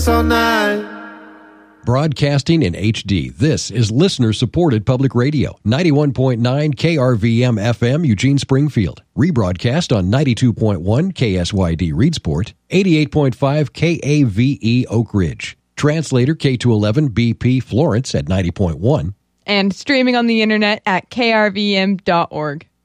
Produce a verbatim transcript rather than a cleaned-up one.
dance all night. Broadcasting in H D, this is listener-supported public radio, ninety-one point nine K R V M F M, Eugene Springfield. Rebroadcast on ninety-two point one K S Y D Reedsport, eighty-eight point five K A V E Oak Ridge. Translator K two eleven B P Florence at ninety point one. And streaming on the internet at K R V M dot org.